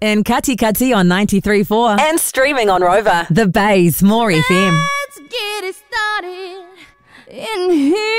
in Kati Kati on 93.4 and streaming on Rover. The Bays, More FM. Let's get it started in here.